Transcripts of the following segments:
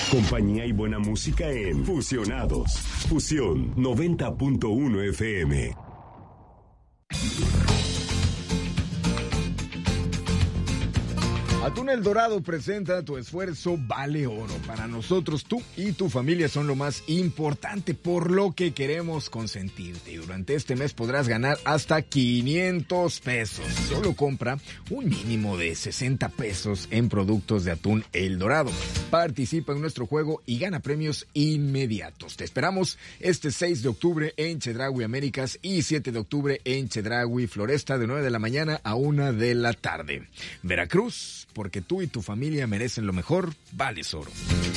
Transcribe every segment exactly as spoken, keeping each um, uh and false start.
Compañía y buena música en Fusionados. Fusión noventa punto uno F M. Atún El Dorado presenta Tu esfuerzo vale oro. Para nosotros, tú y tu familia son lo más importante, por lo que queremos consentirte. Y durante este mes podrás ganar hasta quinientos pesos. Solo compra un mínimo de sesenta pesos en productos de Atún El Dorado. Participa en nuestro juego y gana premios inmediatos. Te esperamos este seis de octubre en Chedraui Américas y siete de octubre en Chedraui Floresta, de nueve de la mañana a una de la tarde. Veracruz, porque tú y tu familia merecen lo mejor, vales oro.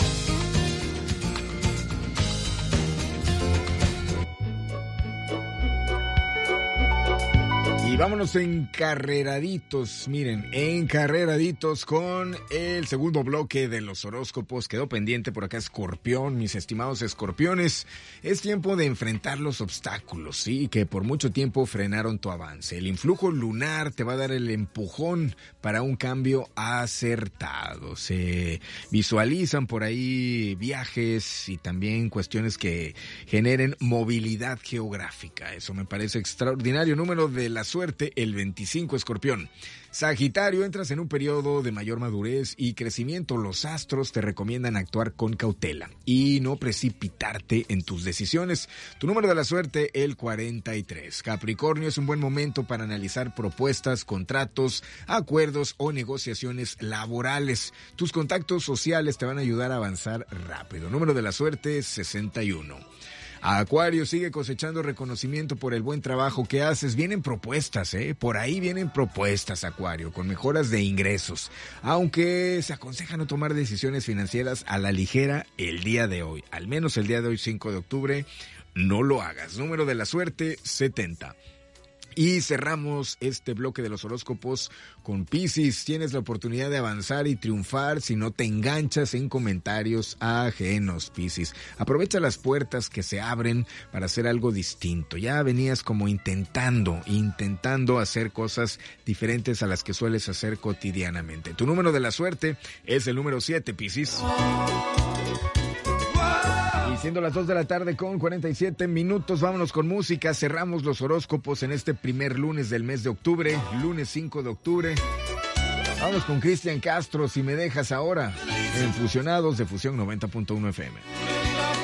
Y vámonos encarreraditos, miren, encarreraditos con el segundo bloque de los horóscopos. Quedó pendiente por acá Escorpión, mis estimados escorpiones. Es tiempo de enfrentar los obstáculos, sí, que por mucho tiempo frenaron tu avance. El influjo lunar te va a dar el empujón para un cambio acertado. Se visualizan por ahí viajes y también cuestiones que generen movilidad geográfica. Eso me parece extraordinario. Número de la suerte, el veinticinco, Escorpión. Sagitario, entras en un periodo de mayor madurez y crecimiento. Los astros te recomiendan actuar con cautela y no precipitarte en tus decisiones. Tu número de la suerte, el cuarenta y tres. Capricornio, es un buen momento para analizar propuestas, contratos, acuerdos o negociaciones laborales. Tus contactos sociales te van a ayudar a avanzar rápido. Número de la suerte, sesenta y uno. Acuario, sigue cosechando reconocimiento por el buen trabajo que haces. Vienen propuestas, ¿eh? Por ahí vienen propuestas, Acuario, con mejoras de ingresos. Aunque se aconseja no tomar decisiones financieras a la ligera el día de hoy. Al menos el día de hoy, cinco de octubre, no lo hagas. Número de la suerte, setenta. Y cerramos este bloque de los horóscopos con Piscis. Tienes la oportunidad de avanzar y triunfar si no te enganchas en comentarios ajenos, Piscis. Aprovecha las puertas que se abren para hacer algo distinto. Ya venías como intentando, intentando hacer cosas diferentes a las que sueles hacer cotidianamente. Tu número de la suerte es el número siete, Piscis. Siendo las dos de la tarde con cuarenta y siete minutos, vámonos con música. Cerramos los horóscopos en este primer lunes del mes de octubre, lunes cinco de octubre. Vámonos con Cristian Castro, Si me dejas ahora, en Fusionados de Fusión noventa punto uno F M.